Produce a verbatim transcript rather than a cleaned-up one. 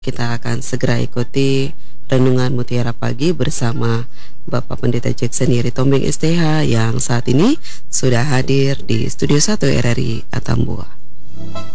Kita akan segera ikuti Renungan Mutiara Pagi bersama Bapak Pendeta Jackson Yeri Tombeng S T H yang saat ini sudah hadir di Studio satu R R I Atambua.